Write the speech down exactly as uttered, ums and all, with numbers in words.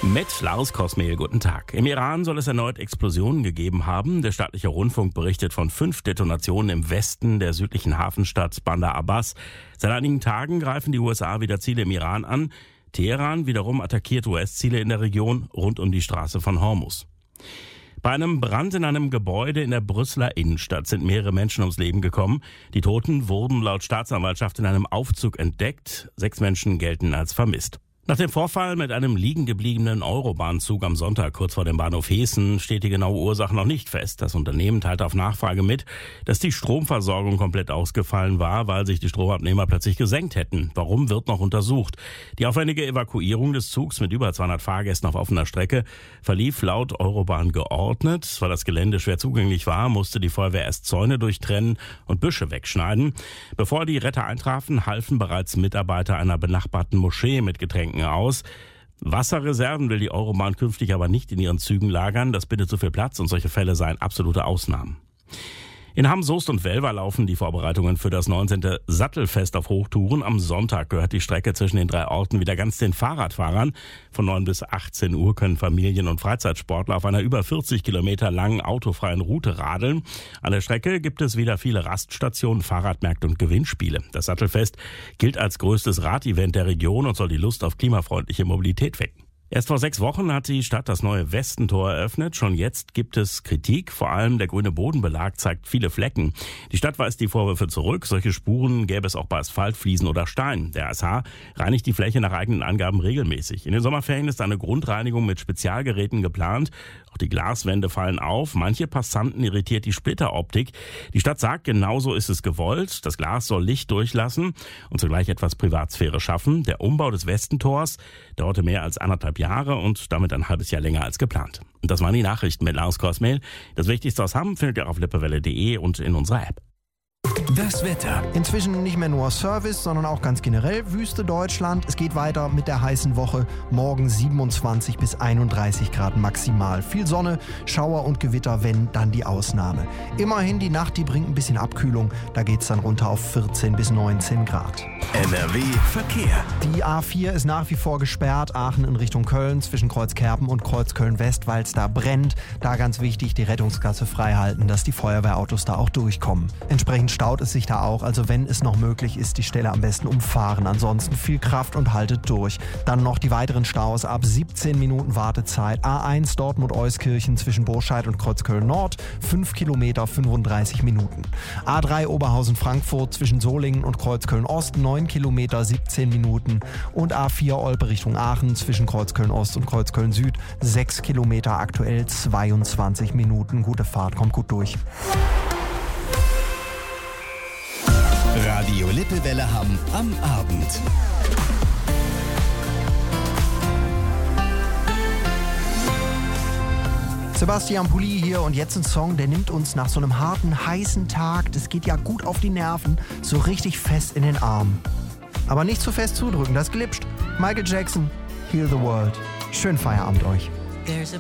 Mit Lars Kosmehl, guten Tag. Im Iran soll es erneut Explosionen gegeben haben. Der staatliche Rundfunk berichtet von fünf Detonationen im Westen der südlichen Hafenstadt Bandar Abbas. Seit einigen Tagen greifen die U S A wieder Ziele im Iran an. Teheran wiederum attackiert U S-Ziele in der Region rund um die Straße von Hormuz. Bei einem Brand in einem Gebäude in der Brüsseler Innenstadt sind mehrere Menschen ums Leben gekommen. Die Toten wurden laut Staatsanwaltschaft in einem Aufzug entdeckt. Sechs Menschen gelten als vermisst. Nach dem Vorfall mit einem liegen gebliebenen Eurobahnzug am Sonntag kurz vor dem Bahnhof Heeßen steht die genaue Ursache noch nicht fest. Das Unternehmen teilte auf Nachfrage mit, dass die Stromversorgung komplett ausgefallen war, weil sich die Stromabnehmer plötzlich gesenkt hätten. Warum, wird noch untersucht. Die aufwendige Evakuierung des Zugs mit über zweihundert Fahrgästen auf offener Strecke verlief laut Eurobahn geordnet. Weil das Gelände schwer zugänglich war, musste die Feuerwehr erst Zäune durchtrennen und Büsche wegschneiden. Bevor die Retter eintrafen, halfen bereits Mitarbeiter einer benachbarten Moschee mit Getränken aus. Wasserreserven will die Eurobahn künftig aber nicht in ihren Zügen lagern. Das bittet zu viel Platz und solche Fälle seien absolute Ausnahmen. In Hamm, Soest und Welver laufen die Vorbereitungen für das neunzehnte Sattelfest auf Hochtouren. Am Sonntag gehört die Strecke zwischen den drei Orten wieder ganz den Fahrradfahrern. Von neun bis achtzehn Uhr können Familien- und Freizeitsportler auf einer über vierzig Kilometer langen autofreien Route radeln. An der Strecke gibt es wieder viele Raststationen, Fahrradmärkte und Gewinnspiele. Das Sattelfest gilt als größtes Radevent der Region und soll die Lust auf klimafreundliche Mobilität wecken. Erst vor sechs Wochen hat die Stadt das neue Westentor eröffnet. Schon jetzt gibt es Kritik. Vor allem der grüne Bodenbelag zeigt viele Flecken. Die Stadt weist die Vorwürfe zurück. Solche Spuren gäbe es auch bei Asphalt, Fliesen oder Stein. Der A S H reinigt die Fläche nach eigenen Angaben regelmäßig. In den Sommerferien ist eine Grundreinigung mit Spezialgeräten geplant. Auch die Glaswände fallen auf. Manche Passanten irritiert die Splitteroptik. Die Stadt sagt, genauso ist es gewollt. Das Glas soll Licht durchlassen und zugleich etwas Privatsphäre schaffen. Der Umbau des Westentors dauerte mehr als anderthalb Jahre und damit ein halbes Jahr länger als geplant. Und das waren die Nachrichten mit Lars Kosmehl. Das Wichtigste aus Hamm findet ihr auf lippewelle punkt de und in unserer App. Das Wetter. Inzwischen nicht mehr nur Service, sondern auch ganz generell Wüste Deutschland. Es geht weiter mit der heißen Woche. Morgen siebenundzwanzig bis einunddreißig Grad maximal. Viel Sonne, Schauer und Gewitter, wenn dann die Ausnahme. Immerhin die Nacht, die bringt ein bisschen Abkühlung. Da geht's dann runter auf vierzehn bis neunzehn Grad. N R W Verkehr. Die A vier ist nach wie vor gesperrt. Aachen in Richtung Köln zwischen Kreuzkerpen und Kreuzköln-West, weil es da brennt. Da ganz wichtig, die Rettungsgasse frei halten, dass die Feuerwehrautos da auch durchkommen. Entsprechend staut es sich da auch, also wenn es noch möglich ist, die Stelle am besten umfahren. Ansonsten viel Kraft und haltet durch. Dann noch die weiteren Staus ab siebzehn Minuten Wartezeit. A eins Dortmund-Euskirchen zwischen Burscheid und Kreuzköln-Nord, fünf Kilometer, fünfunddreißig Minuten. A drei Oberhausen-Frankfurt zwischen Solingen und Kreuzköln-Ost, neun Kilometer, siebzehn Minuten. Und A vier Olpe Richtung Aachen zwischen Kreuzköln-Ost und Kreuzköln-Süd, sechs Kilometer, aktuell zweiundzwanzig Minuten. Gute Fahrt, kommt gut durch. Radio Lippewelle Hamm am Abend. Sebastian Pulli hier und jetzt ein Song, der nimmt uns nach so einem harten, heißen Tag, das geht ja gut auf die Nerven, so richtig fest in den Arm. Aber nicht zu fest zudrücken, das glitscht. Michael Jackson, Heal the World. Schönen Feierabend euch. There's a